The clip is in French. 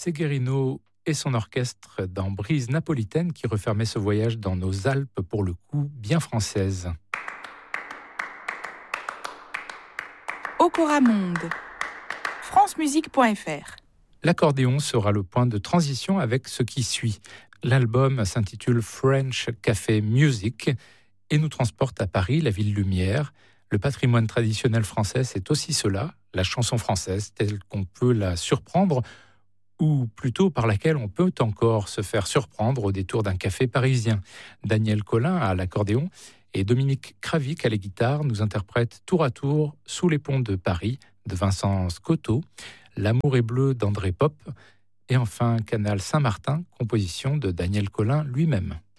Severino et son orchestre dans Brise napolitaine qui refermait ce voyage dans nos Alpes pour le coup bien française. Okora Monde, francemusique.fr. L'accordéon sera le point de transition avec ce qui suit. L'album s'intitule French Café Music et nous transporte à Paris, la ville lumière. Le patrimoine traditionnel français, c'est aussi cela, la chanson française telle qu'on peut la surprendre, ou plutôt par laquelle on peut encore se faire surprendre au détour d'un café parisien. Daniel Colin à l'accordéon et Dominique Kravic à la guitare nous interprètent tour à tour Sous les ponts de Paris de Vincent Scotto, L'amour est bleu d'André Pop et enfin Canal Saint-Martin, composition de Daniel Colin lui-même.